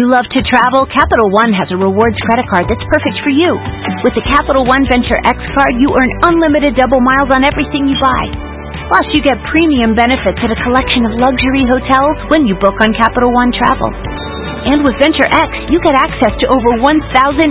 You love to travel? Capital One has a rewards credit card that's perfect for you. With the Capital One Venture X card, you earn unlimited double miles on everything you buy. Plus, you get premium benefits at a collection of luxury hotels when you book on Capital One Travel. And with Venture X, you get access to over 1,000